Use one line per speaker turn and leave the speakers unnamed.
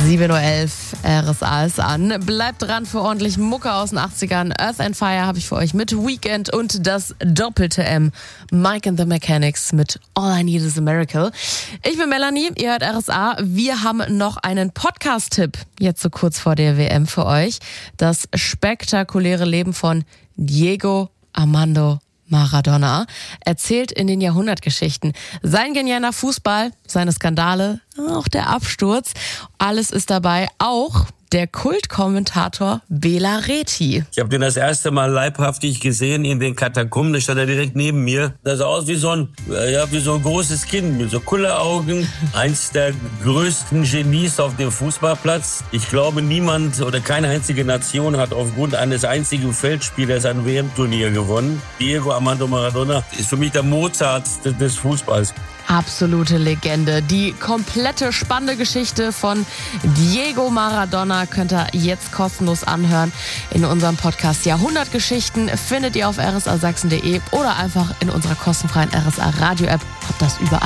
7.11 Uhr, RSA ist an. Bleibt dran für ordentlich Mucke aus den 80ern. Earth and Fire habe ich für euch mit Weekend und das doppelte M. Mike and the Mechanics mit All I Need Is a Miracle. Ich bin Melanie, ihr hört RSA. Wir haben noch einen Podcast-Tipp jetzt so kurz vor der WM für euch. Das spektakuläre Leben von Diego Armando Maradona erzählt in den Jahrhundertgeschichten. Sein genialer Fußball, seine Skandale, auch der Absturz, alles ist dabei, auch der Kultkommentator Bela Reti.
Ich habe den das erste Mal leibhaftig gesehen in den Katakomben, da stand er direkt neben mir. Das sah aus wie so ein großes Kind mit so Kulleraugen. Eins der größten Genies auf dem Fußballplatz. Ich glaube, niemand oder keine einzige Nation hat aufgrund eines einzigen Feldspielers ein WM-Turnier gewonnen. Diego Armando Maradona ist für mich der Mozart des Fußballs.
Absolute Legende. Die komplette spannende Geschichte von Diego Maradona könnt ihr jetzt kostenlos anhören in unserem Podcast Jahrhundertgeschichten. Findet ihr auf rsasachsen.de oder einfach in unserer kostenfreien RSA Radio App. Habt das überall.